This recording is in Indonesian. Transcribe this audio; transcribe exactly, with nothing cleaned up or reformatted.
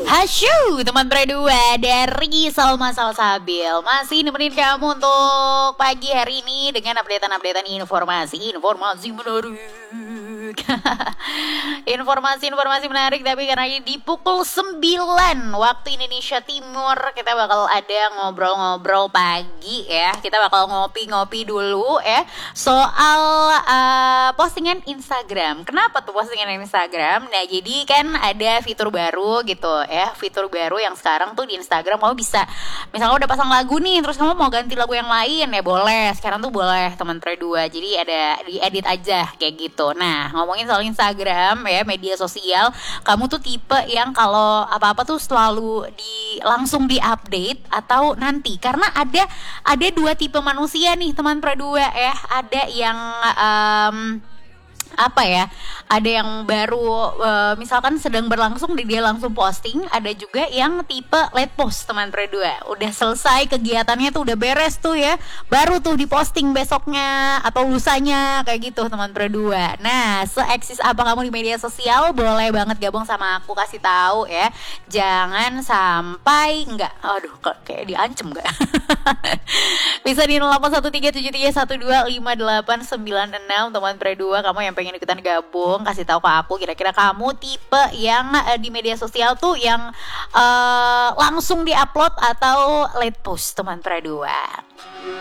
Hasyu teman berdua dari Salma Salsabil masih nemenin kamu untuk pagi hari ini dengan updatean-updatean informasi Informasi menarik Informasi-informasi menarik. Tapi karena ini di pukul sembilan waktu Indonesia Timur, kita bakal ada ngobrol-ngobrol pagi ya. Kita bakal ngopi-ngopi dulu ya soal uh, postingan Instagram. Kenapa tuh postingan Instagram? Nah jadi kan ada fitur baru gitu ya, fitur baru yang sekarang tuh di Instagram kamu bisa, misalnya udah pasang lagu nih, terus kamu mau ganti lagu yang lain ya boleh. Sekarang tuh boleh teman berdua. Jadi ada diedit aja kayak gitu. Nah ngomongin soal Instagram ya, media sosial, kamu tuh tipe yang kalau apa-apa tuh selalu di langsung di-update atau nanti? Karena ada ada dua tipe manusia nih teman berdua ya. Ada yang um, apa ya, ada yang baru uh, misalkan sedang berlangsung dia langsung posting. Ada juga yang tipe late post teman berdua, udah selesai kegiatannya tuh udah beres tuh ya, baru tuh diposting besoknya atau lusanya kayak gitu teman berdua. Nah se-eksis apa kamu di media sosial? Boleh banget gabung sama aku, kasih tahu ya, jangan sampai nggak, aduh kayak diancem nggak. Bisa di nol delapan satu tiga tujuh tiga satu dua lima delapan sembilan enam teman berdua. Kamu yang pengen ikutan gabung, kasih tahu ke aku kira-kira kamu tipe yang uh, di media sosial tuh yang uh, langsung diupload atau late post teman berdua.